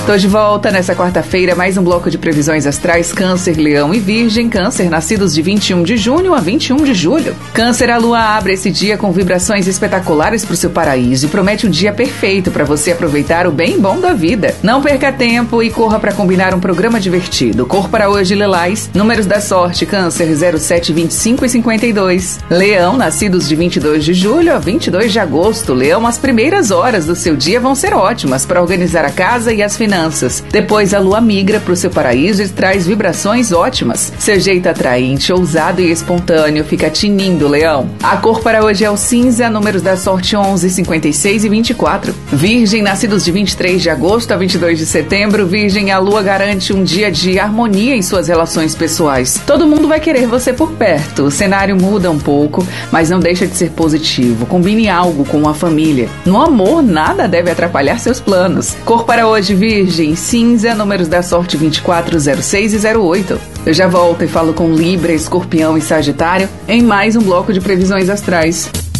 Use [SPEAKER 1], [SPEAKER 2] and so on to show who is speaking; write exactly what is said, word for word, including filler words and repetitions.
[SPEAKER 1] Tô de volta nessa quarta-feira, mais um bloco de previsões astrais. Câncer, Leão e Virgem. Câncer, nascidos de vinte e um de junho a vinte e um de julho. Câncer, a lua abre esse dia com vibrações espetaculares pro seu paraíso e promete um dia perfeito para você aproveitar o bem bom da vida. Não perca tempo e corra para combinar um programa divertido. Cor para hoje, lilás. Números da sorte, Câncer, zero sete, vinte e cinco e cinquenta e dois. Leão, nascidos de vinte e dois de julho a vinte e dois de agosto. Leão, as primeiras horas do seu dia vão ser ótimas para organizar a casa e as finanças. Depois a lua migra para o seu paraíso e traz vibrações ótimas. Seu jeito atraente, ousado e espontâneo fica tinindo, Leão. A cor para hoje é o cinza, números da sorte onze, cinquenta e seis e vinte e quatro. Virgem, nascidos de vinte e três de agosto a vinte e dois de setembro. Virgem, a lua garante um dia de harmonia em suas relações pessoais. Todo mundo vai querer você por perto. O cenário muda um pouco, mas não deixa de ser positivo. Combine algo com a família. No amor, nada deve atrapalhar seus planos. Cor para hoje, Virgem. Virgem, cinza, números da sorte vinte e quatro, zero seis e zero oito. Eu já volto e falo com Libra, Escorpião e Sagitário em mais um bloco de previsões astrais.